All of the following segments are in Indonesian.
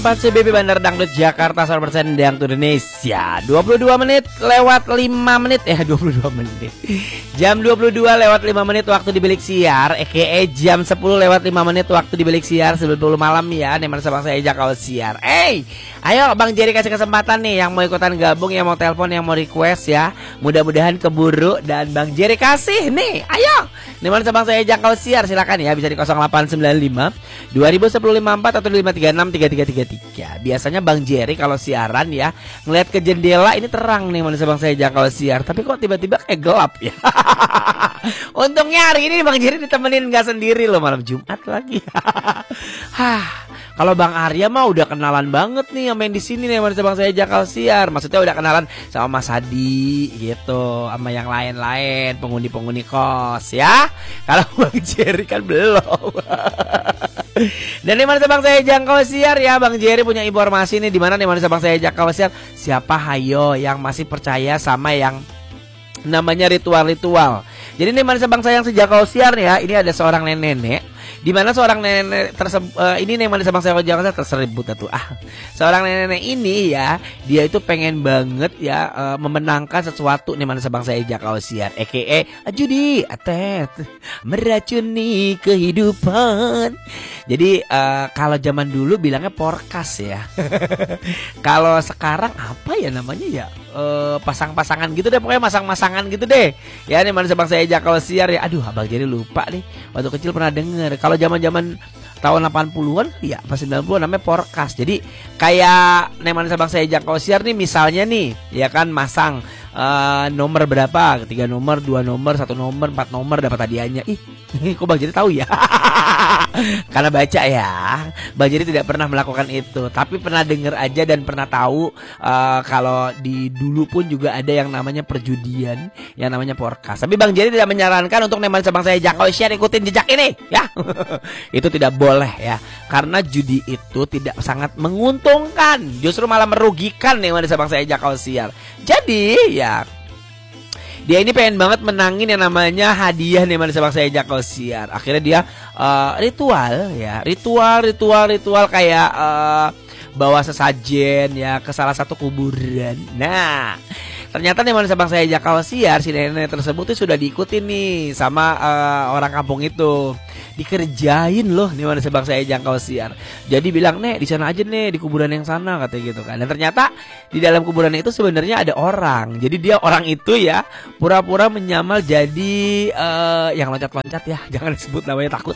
CBB Bandar Dangdut Jakarta 100% Dangdut Indonesia. 22 menit lewat 5 menit 22 menit. Jam 22 lewat 5 menit waktu di bilik siar, jam 10 lewat 5 menit waktu di bilik siar 10 malam ya. Nih mana sama saya Jakal siar. Ayo Bang Jerry kasih kesempatan nih yang mau ikutan gabung, yang mau telepon, yang mau request ya. Mudah-mudahan keburu dan Bang Jerry kasih nih. Ayo. Nih mana sama saya Jakal siar, silakan ya, bisa di 0895 201054 atau 536 3333. Biasanya Bang Jerry kalau siaran ya ngeliat ke jendela ini terang nih manusia Bang saya Jakal siar, tapi kok tiba-tiba kayak gelap ya. Untungnya hari ini Bang Jerry ditemenin nggak sendiri loh, malam Jumat lagi. Kalau Bang Arya mah udah kenalan banget nih yang main di sini nih manusia Bang saya Jakal siar. Maksudnya udah kenalan sama Mas Hadi gitu, sama yang lain-lain penghuni-penghuni kos ya. Kalau Bang Jerry kan belum. Dan di mana Bang saya Jakal siar ya, Bang Jerry punya informasi nih, di mana nih mana Bang saya Jakal siar. Siapa hayo yang masih percaya sama yang namanya ritual-ritual. Jadi nih mana Bang saya yang Jakal siar ya, ini ada seorang nenek. Di mana seorang nenek ini nih mana Bang saya Jakal siar terseribut tuh. Seorang nenek ini ya, dia itu pengen banget ya memenangkan sesuatu nih mana Bang saya Jakal siar, judi atet meracuni kehidupan. Jadi kalau zaman dulu bilangnya porkas ya. Kalau sekarang apa ya namanya ya, pasang-pasangan gitu deh, pokoknya masang-masangan gitu deh. Ya nih mana Bang saya Jakal siar ya. Aduh Abang jadi lupa nih, waktu kecil pernah denger. Kalau zaman-zaman tahun 80-an ya pas 90-an namanya porkas. Jadi kayak nih mana Bang saya Jakal siar nih, misalnya nih ya kan masang nomor berapa, 3 nomor, 2 nomor, 1 nomor, 4 nomor dapat hadiahnya. Kok Bang Jerry tahu ya? Karena baca ya. Bang Jerry tidak pernah melakukan itu, tapi pernah dengar aja dan pernah tahu kalau di dulu pun juga ada yang namanya perjudian, yang namanya porkas. Tapi Bang Jerry tidak menyarankan untuk neman Bang saya Jakal siar ikutin jejak ini ya. Itu tidak boleh ya, karena judi itu tidak sangat menguntungkan, justru malah merugikan neman Bang saya Jakal siar. Jadi ya, dia ini pengen banget menangin yang namanya hadiah nih mana Bang saya Jakal siar. Akhirnya dia ritual ya, ritual kayak bawa sesajen ya ke salah satu kuburan. Nah, ternyata nih mana Bang saya Jakal siar, si nenek tersebut tuh sudah diikuti nih sama orang kampung itu. Dikerjain loh nih mana Bang saya Jakal siar. Jadi bilang, "Nek, di sana aja nih, di kuburan yang sana," katanya gitu kan. Dan ternyata di dalam kuburan itu sebenarnya ada orang. Jadi dia orang itu ya pura-pura menyamar jadi yang loncat-loncat ya. Jangan disebut namanya, takut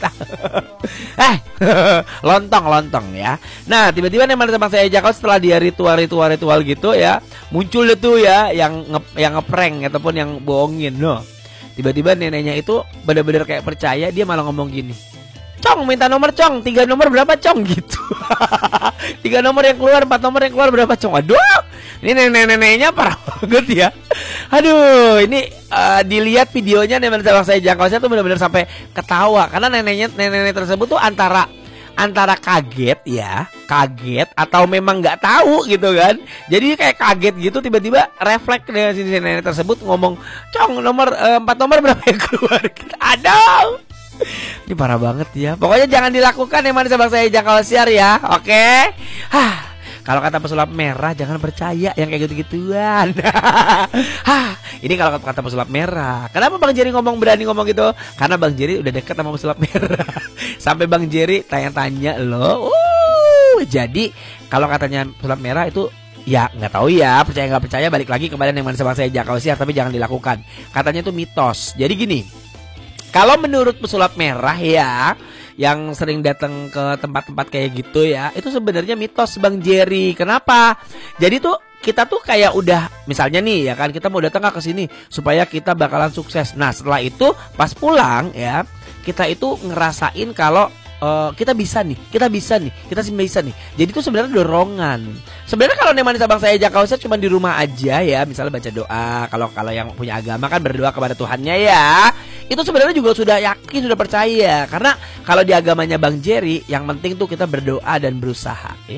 lontong ya. Nah, tiba-tiba nih mana Bang saya Jakal setelah dia ritual gitu ya, muncul itu ya yang ngeprank ataupun yang bohongin loh. Tiba-tiba neneknya itu benar-benar kayak percaya, dia malah ngomong gini, "Cong, minta nomor Cong, 3 nomor berapa Cong?" gitu. 3 nomor yang keluar, 4 nomor yang keluar berapa Cong? Aduh, ini nenek-neneknya parah banget ya. Aduh, ini dilihat videonya nih Bang saya Jakal siar tuh benar-benar sampai ketawa, karena nenek tersebut tuh antara kaget atau memang nggak tahu gitu kan. Jadi kayak kaget gitu, tiba-tiba refleks dari si nenek tersebut ngomong, "Cong, nomor 4 nomor berapa yang keluar?" Aduh, ini parah banget ya. Pokoknya jangan dilakukan yang mana Bang saya Jakal siar ya. Oke. Kalau kata pesulap merah jangan percaya yang kayak gitu-gituan. Ini kalau kata pesulap merah. Kenapa Bang Jerry berani ngomong gitu? Karena Bang Jerry udah deket sama pesulap merah. Sampai Bang Jerry tanya-tanya loh. Jadi kalau katanya pesulap merah itu ya nggak tahu ya, percaya nggak percaya balik lagi kepada yang mana Bang saya Jakal siar, tapi jangan dilakukan. Katanya itu mitos. Jadi gini, kalau menurut pesulap merah ya, yang sering datang ke tempat-tempat kayak gitu ya, itu sebenarnya mitos Bang Jerry. Kenapa? Jadi tuh kita tuh kayak udah, misalnya nih ya kan, kita mau datang ke sini supaya kita bakalan sukses. Nah, setelah itu pas pulang ya, kita itu ngerasain kalau kita bisa nih. Jadi itu sebenarnya dorongan. Sebenarnya kalau neman Bang saya Jakal siar cuma di rumah aja ya, misalnya baca doa. Kalau yang punya agama kan berdoa kepada Tuhannya ya. Itu sebenarnya juga sudah yakin, sudah percaya. Karena kalau di agamanya Bang Jerry, yang penting tuh kita berdoa dan berusaha ya.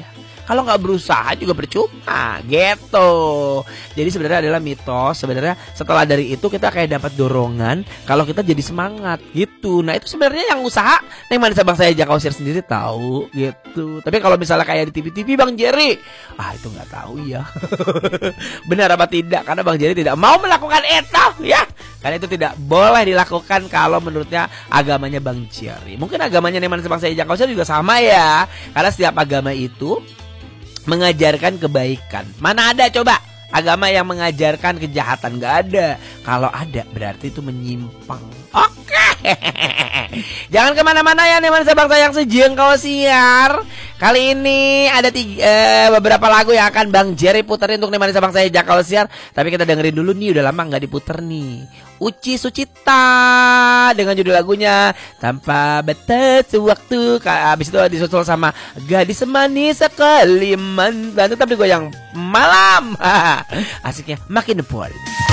Kalau nggak berusaha juga percuma gitu. Jadi sebenarnya adalah mitos. Sebenarnya setelah dari itu kita kayak dapat dorongan kalau kita jadi semangat gitu. Nah itu sebenarnya yang usaha Neng Manis Abang Saya Jakausier sendiri tahu gitu. Tapi kalau misalnya kayak di TV-TV Bang Jerry, itu nggak tahu ya. Benar apa tidak? Karena Bang Jerry tidak mau melakukan itu ya. Karena itu tidak boleh dilakukan kalau menurutnya agamanya Bang Jerry. Mungkin agamanya Neng Manis Abang Saya Jakausier juga sama ya. Karena setiap agama itu mengajarkan kebaikan. Mana ada coba agama yang mengajarkan kejahatan? Gak ada. Kalau ada berarti itu menyimpang. Oke. Jangan kemana-mana ya Neng Manis Abang Saya yang Jakausier. Kali ini ada beberapa lagu yang akan Bang Jerry puterin untuk Neng Manis Abang Saya Jakausier. Tapi kita dengerin dulu nih, udah lama gak diputer nih. Uci Sucita dengan judul lagunya Tanpa Batas Waktu. Habis itu disusul sama Gadis Manis Kalimantan. Tetap digoyang malam. Asiknya makin pol.